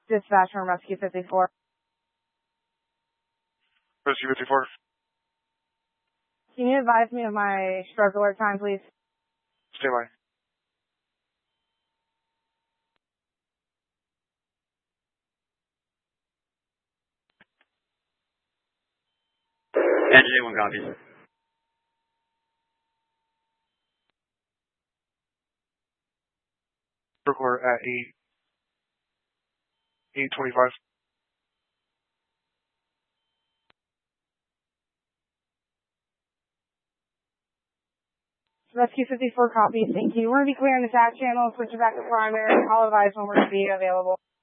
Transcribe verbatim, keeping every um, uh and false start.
Dispatch from Rescue fifty-four. Rescue fifty-four. Can you advise me of my stroke alert time, please? Stay by. N J one copies. Stroke alert at eight, eight twenty-five. Rescue fifty-four copy, thank you. We're going to be clearing the tax channel, switching back to primary. I'll advise when we're going to be available.